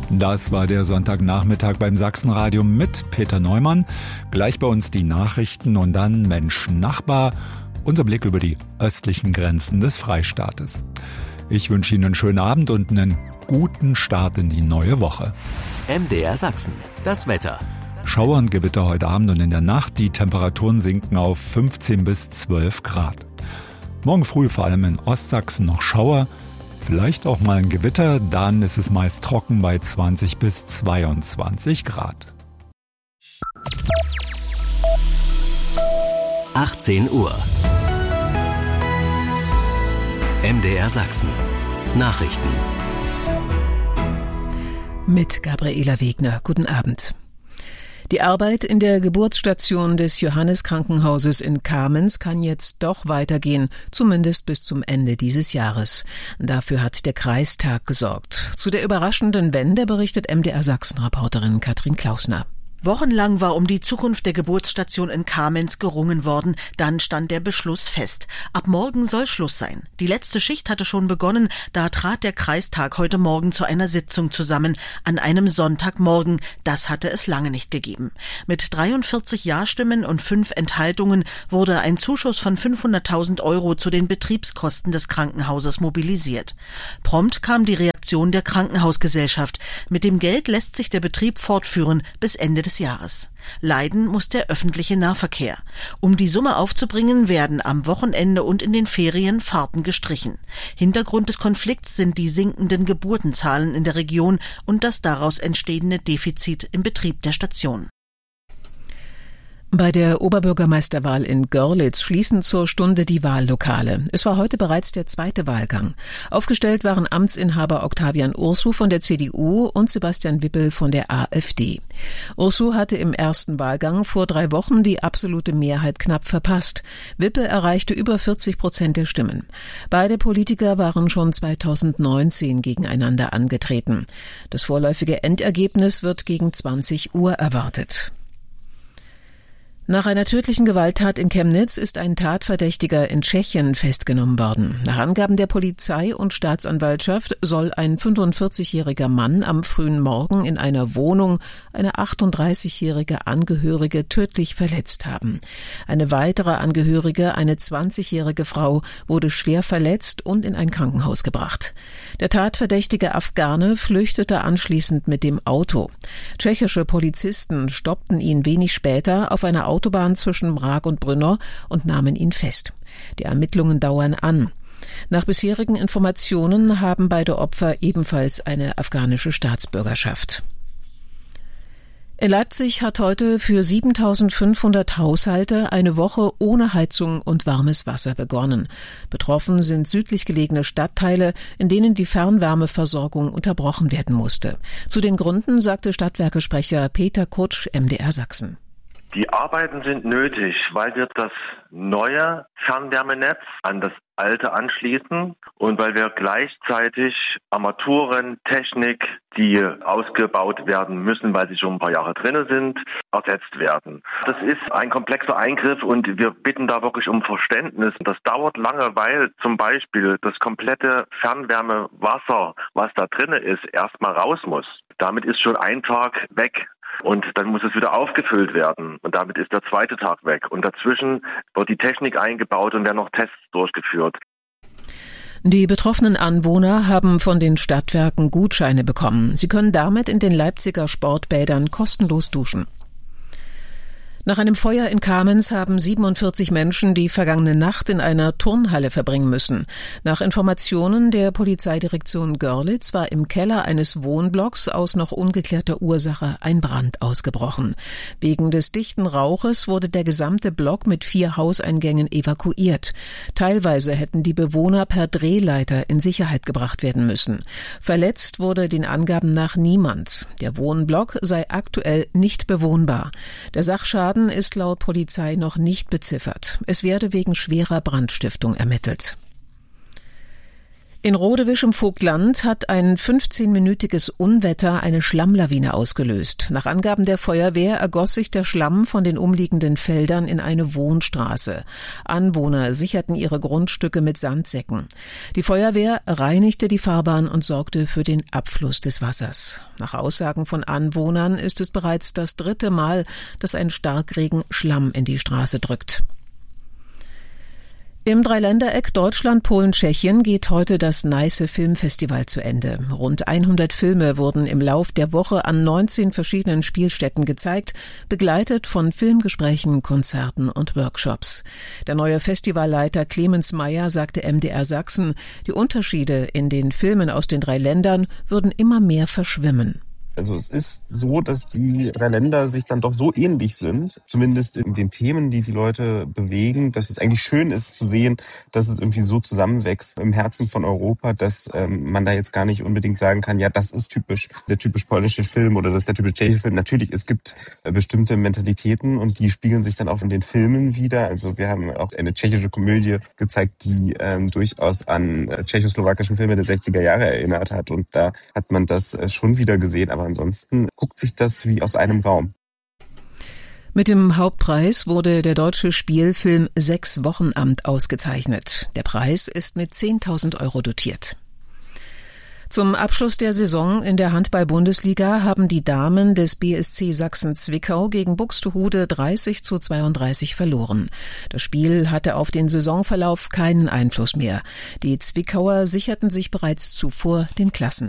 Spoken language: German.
Das war der Sonntagnachmittag beim Sachsenradio mit Peter Neumann. Gleich bei uns die Nachrichten und dann Mensch Nachbar, unser Blick über die östlichen Grenzen des Freistaates. Ich wünsche Ihnen einen schönen Abend und einen guten Start in die neue Woche. MDR Sachsen, das Wetter. Schauer und Gewitter heute Abend und in der Nacht. Die Temperaturen sinken auf 15 bis 12 Grad. Morgen früh vor allem in Ostsachsen noch Schauer. Vielleicht auch mal ein Gewitter, dann ist es meist trocken bei 20 bis 22 Grad. 18 Uhr. MDR Sachsen. Nachrichten. Mit Gabriela Wegner. Guten Abend. Die Arbeit in der Geburtsstation des Johannes-Krankenhauses in Kamenz kann jetzt doch weitergehen, zumindest bis zum Ende dieses Jahres. Dafür hat der Kreistag gesorgt. Zu der überraschenden Wende berichtet MDR Sachsen-Reporterin Katrin Klausner. Wochenlang war um die Zukunft der Geburtsstation in Kamenz gerungen worden. Dann stand der Beschluss fest. Ab morgen soll Schluss sein. Die letzte Schicht hatte schon begonnen. Da trat der Kreistag heute Morgen zu einer Sitzung zusammen. An einem Sonntagmorgen. Das hatte es lange nicht gegeben. Mit 43 Ja-Stimmen und 5 Enthaltungen wurde ein Zuschuss von 500.000 € zu den Betriebskosten des Krankenhauses mobilisiert. Prompt kam die Reaktion der Krankenhausgesellschaft. Mit dem Geld lässt sich der Betrieb fortführen bis Ende des Jahres. Leiden muss der öffentliche Nahverkehr. Um die Summe aufzubringen, werden am Wochenende und in den Ferien Fahrten gestrichen. Hintergrund des Konflikts sind die sinkenden Geburtenzahlen in der Region und das daraus entstehende Defizit im Betrieb der Station. Bei der Oberbürgermeisterwahl in Görlitz schließen zur Stunde die Wahllokale. Es war heute bereits der zweite Wahlgang. Aufgestellt waren Amtsinhaber Octavian Ursu von der CDU und Sebastian Wippel von der AfD. Ursu hatte im ersten Wahlgang vor 3 Wochen die absolute Mehrheit knapp verpasst. Wippel erreichte über 40% der Stimmen. Beide Politiker waren schon 2019 gegeneinander angetreten. Das vorläufige Endergebnis wird gegen 20 Uhr erwartet. Nach einer tödlichen Gewalttat in Chemnitz ist ein Tatverdächtiger in Tschechien festgenommen worden. Nach Angaben der Polizei und Staatsanwaltschaft soll ein 45-jähriger Mann am frühen Morgen in einer Wohnung eine 38-jährige Angehörige tödlich verletzt haben. Eine weitere Angehörige, eine 20-jährige Frau, wurde schwer verletzt und in ein Krankenhaus gebracht. Der tatverdächtige Afghane flüchtete anschließend mit dem Auto. Tschechische Polizisten stoppten ihn wenig später auf einer Autobahn zwischen Prag und Brno und nahmen ihn fest. Die Ermittlungen dauern an. Nach bisherigen Informationen haben beide Opfer ebenfalls eine afghanische Staatsbürgerschaft. In Leipzig hat heute für 7.500 Haushalte eine Woche ohne Heizung und warmes Wasser begonnen. Betroffen sind südlich gelegene Stadtteile, in denen die Fernwärmeversorgung unterbrochen werden musste. Zu den Gründen sagte Stadtwerke-Sprecher Peter Kutsch, MDR Sachsen. Die Arbeiten sind nötig, weil wir das neue Fernwärmenetz an das alte anschließen und weil wir gleichzeitig Armaturen, Technik, die ausgebaut werden müssen, weil sie schon ein paar Jahre drin sind, ersetzt werden. Das ist ein komplexer Eingriff und wir bitten da wirklich um Verständnis. Das dauert lange, weil zum Beispiel das komplette Fernwärmewasser, was da drin ist, erstmal raus muss. Damit ist schon ein Tag weg. Und dann muss es wieder aufgefüllt werden. Und damit ist der zweite Tag weg. Und dazwischen wird die Technik eingebaut und werden noch Tests durchgeführt. Die betroffenen Anwohner haben von den Stadtwerken Gutscheine bekommen. Sie können damit in den Leipziger Sportbädern kostenlos duschen. Nach einem Feuer in Kamenz haben 47 Menschen die vergangene Nacht in einer Turnhalle verbringen müssen. Nach Informationen der Polizeidirektion Görlitz war im Keller eines Wohnblocks aus noch ungeklärter Ursache ein Brand ausgebrochen. Wegen des dichten Rauches wurde der gesamte Block mit 4 Hauseingängen evakuiert. Teilweise hätten die Bewohner per Drehleiter in Sicherheit gebracht werden müssen. Verletzt wurde den Angaben nach niemand. Der Wohnblock sei aktuell nicht bewohnbar. Der Sachschaden ist laut Polizei noch nicht beziffert. Es werde wegen schwerer Brandstiftung ermittelt. In Rodewisch im Vogtland hat ein 15-minütiges Unwetter eine Schlammlawine ausgelöst. Nach Angaben der Feuerwehr ergoss sich der Schlamm von den umliegenden Feldern in eine Wohnstraße. Anwohner sicherten ihre Grundstücke mit Sandsäcken. Die Feuerwehr reinigte die Fahrbahn und sorgte für den Abfluss des Wassers. Nach Aussagen von Anwohnern ist es bereits das 3. Mal, dass ein Starkregen Schlamm in die Straße drückt. Im Dreiländereck Deutschland, Polen, Tschechien geht heute das Neiße Filmfestival zu Ende. Rund 100 Filme wurden im Lauf der Woche an 19 verschiedenen Spielstätten gezeigt, begleitet von Filmgesprächen, Konzerten und Workshops. Der neue Festivalleiter Clemens Meyer sagte MDR Sachsen, die Unterschiede in den Filmen aus den 3 Ländern würden immer mehr verschwimmen. Also es ist so, dass die 3 Länder sich dann doch so ähnlich sind, zumindest in den Themen, die die Leute bewegen, dass es eigentlich schön ist zu sehen, dass es irgendwie so zusammenwächst im Herzen von Europa, dass man da jetzt gar nicht unbedingt sagen kann, ja, das ist der typisch polnische Film oder das ist der typisch tschechische Film. Natürlich, es gibt bestimmte Mentalitäten und die spiegeln sich dann auch in den Filmen wieder. Also wir haben auch eine tschechische Komödie gezeigt, die durchaus an tschechoslowakischen Filme der 60er Jahre erinnert hat und da hat man das schon wieder gesehen, aber ansonsten guckt sich das wie aus einem Raum. Mit dem Hauptpreis wurde der deutsche Spielfilm 6 Wochenamt ausgezeichnet. Der Preis ist mit 10.000 € dotiert. Zum Abschluss der Saison in der Handball-Bundesliga haben die Damen des BSC Sachsen-Zwickau gegen Buxtehude 30:32 verloren. Das Spiel hatte auf den Saisonverlauf keinen Einfluss mehr. Die Zwickauer sicherten sich bereits zuvor den Klassenerhalt.